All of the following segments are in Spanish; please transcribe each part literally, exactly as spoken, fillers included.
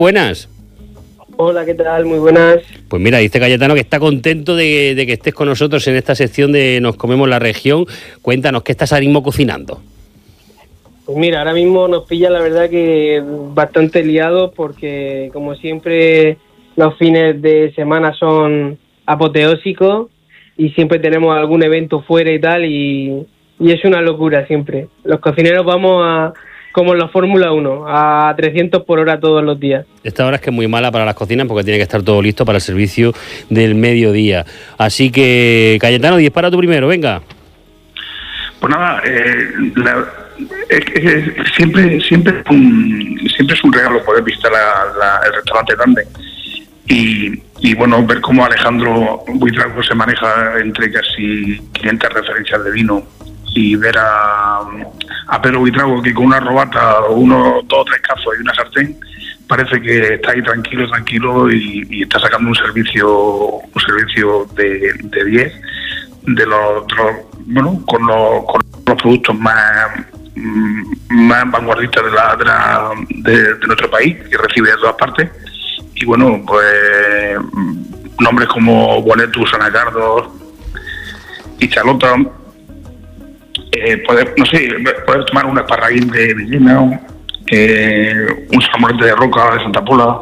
Buenas. Hola, ¿qué tal? Muy buenas. Pues mira, dice Cayetano que está contento de, de que estés con nosotros en esta sección de Nos Comemos la Región. Cuéntanos, ¿qué estás ahora mismo cocinando? Pues mira, ahora mismo nos pilla la verdad que bastante liados porque como siempre los fines de semana son apoteósicos y siempre tenemos algún evento fuera y tal y, y es una locura siempre. Los cocineros vamos a como en la Fórmula uno, a trescientos por hora todos los días. Esta hora es que es muy mala para las cocinas porque tiene que estar todo listo para el servicio del mediodía. Así que, Cayetano, dispara tú primero, venga. Pues nada, eh, la, es, es, siempre siempre, un, siempre es un regalo poder visitar la, la, el restaurante Tandem y, y bueno, ver cómo Alejandro Buitrago se maneja entre casi quinientas referencias de vino y ver a, a Pedro Buitrago que con una robata, uno, dos, tres cazos y una sartén parece que está ahí tranquilo, tranquilo y, y está sacando un servicio un servicio de, de diez de los, de los bueno, con los, con los productos más más vanguardistas de la, de, la de, de nuestro país, que recibe de todas partes. Y bueno, pues nombres como Boletus, Anacardos y Chalota, eh, poder, no sé, poder tomar un esparraguín de Villena, eh, un salmonete de roca de Santa Pola,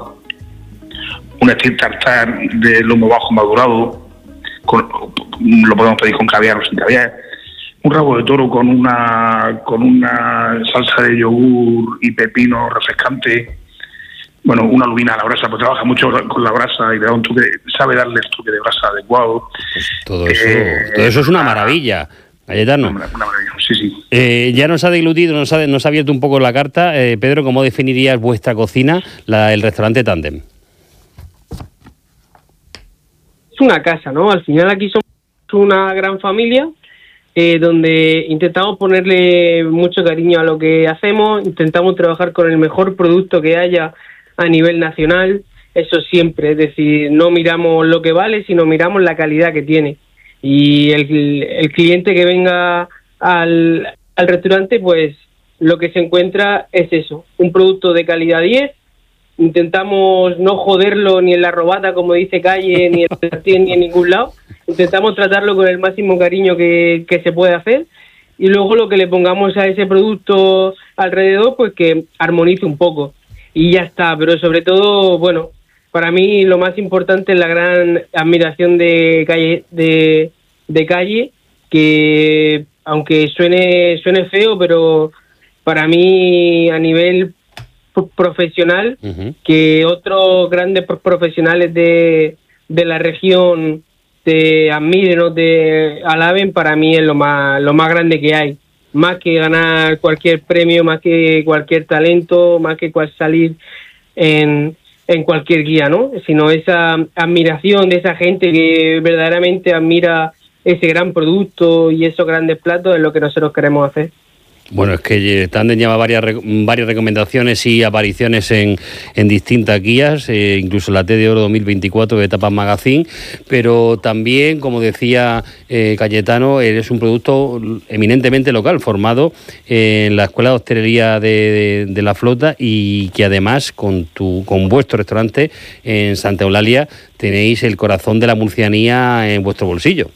un steak tartar de lomo bajo madurado, con, lo podemos pedir con caviar o sin caviar, un rabo de toro con una con una salsa de yogur y pepino refrescante, bueno, una lubina a la brasa, pues trabaja mucho con la brasa y le da un toque, sabe darle el toque de brasa adecuado. Pues todo eso, eh, todo eso es una maravilla, Cayetano. Una, una maravilla, sí, sí. Eh, ya nos ha deglutido, nos ha, nos ha abierto un poco la carta. Eh, Pedro, ¿cómo definirías vuestra cocina, la, el restaurante Tandem? Es una casa, ¿no? Al final aquí somos una gran familia eh, donde intentamos ponerle mucho cariño a lo que hacemos, intentamos trabajar con el mejor producto que haya a nivel nacional, eso siempre, es decir, no miramos lo que vale, sino miramos la calidad que tiene. Y el, el cliente que venga al, al restaurante, pues lo que se encuentra es eso, un producto de calidad diez. Intentamos no joderlo ni en la robata, como dice Calle, ni en el sartén, ni en ningún lado. Intentamos tratarlo con el máximo cariño que, que se puede hacer. Y luego lo que le pongamos a ese producto alrededor, pues que armonice un poco. Y ya está, pero sobre todo, bueno, para mí lo más importante es la gran admiración de Calle, de, de Calle, que aunque suene, suene feo, pero para mí a nivel profesional, uh-huh. que otros grandes profesionales de, de la región te admiren o te alaben, para mí es lo más, lo más grande que hay. Más que ganar cualquier premio, más que cualquier talento, más que cual salir en, en cualquier guía, ¿no? Sino esa admiración de esa gente que verdaderamente admira ese gran producto y esos grandes platos es lo que nosotros queremos hacer. Bueno, es que Tandem lleva varias varias recomendaciones y apariciones en, en distintas guías, eh, incluso la T de Oro dos mil veinticuatro de Tapas Magazine, pero también, como decía eh, Cayetano, es un producto eminentemente local, formado en la Escuela de Hostelería de, de, de la Flota y que además con, tu, con vuestro restaurante en Santa Eulalia tenéis el corazón de la murcianía en vuestro bolsillo.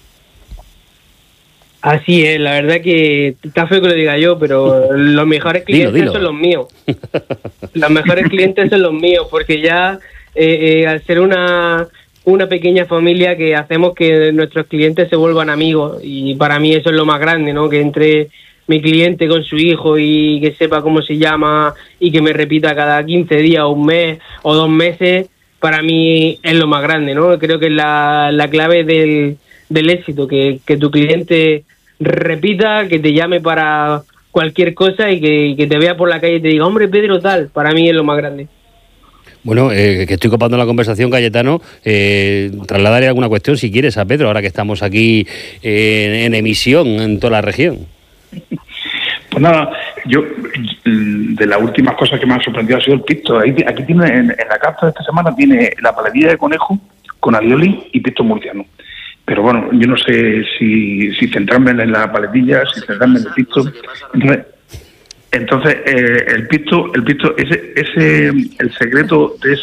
Así es, la verdad que está feo que lo diga yo, pero los mejores clientes dilo, dilo. son los míos. Los mejores clientes son los míos, porque ya eh, eh, al ser una, una pequeña familia que hacemos que nuestros clientes se vuelvan amigos, y para mí eso es lo más grande, ¿no? Que entre mi cliente con su hijo y que sepa cómo se llama y que me repita cada quince días o un mes o dos meses, para mí es lo más grande, ¿no? Creo que es la, la clave del, del éxito, que, que tu cliente repita, que te llame para cualquier cosa y que, que te vea por la calle y te diga, hombre, Pedro, tal, para mí es lo más grande. Bueno, eh, que estoy copando la conversación, Cayetano, eh, trasladaré alguna cuestión, si quieres, a Pedro, ahora que estamos aquí eh, en emisión en toda la región. Pues nada, yo, de las últimas cosas que me han sorprendido ha sido el pisto. Aquí tiene, en, en la carta de esta semana, tiene la paletilla de conejo con alioli y pisto murciano. Pero bueno, yo no sé si, si centrarme en la paletilla, si centrarme en el pisto. Entonces, Entonces, eh, el pisto, el pisto, ese, ese, el secreto de